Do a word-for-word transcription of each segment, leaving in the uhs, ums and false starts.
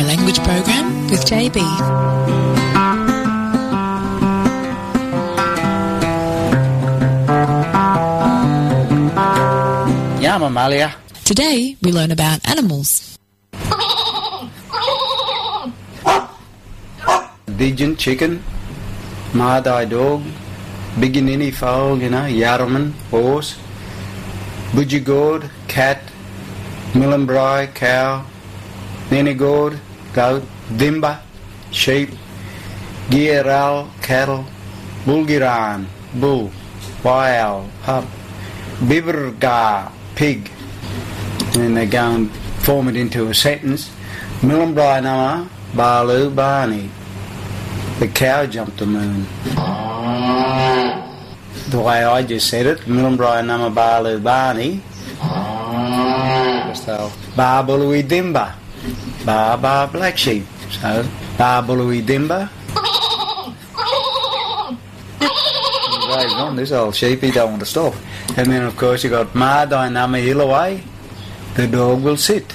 Maori language program with J B. Yama Malia. Today we learn about animals. Pigeon, chicken, Maadai dog, Biginini fowl, you know, Yarraman, horse, Budgegord, cat, Millenbrai, cow, Nenegord, goat, Dimba, sheep, Gieral, cattle, Bulgiran, bull, Wyow, pup, Bibergar, pig. And then they go and form it into a sentence. Millenbrai nama, Balu, Barney. The cow jumped the moon. The way I just said it, Millenbrai nama Balu Barney. So, Barbului Dimba. Bar bar black sheep. So, Barbului Dimba. He's on this old sheep, he don't want to stop. And then of course you got Maadai nama Illaway. The dog will sit.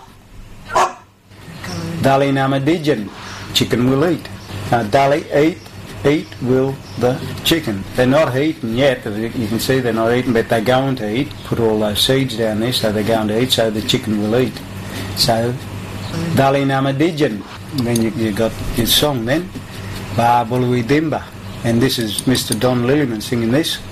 Dali nama Dijan. Chicken will eat. Now, Dali, eat, eat will the chicken. They're not eating yet. You can see they're not eating, but they're going to eat. Put all those seeds down there, so they're going to eat, so the chicken will eat. So, Dali nama Dijan. Then you, you got your song then. Barbului Dimba. And this is Mister Don Lilliman singing this.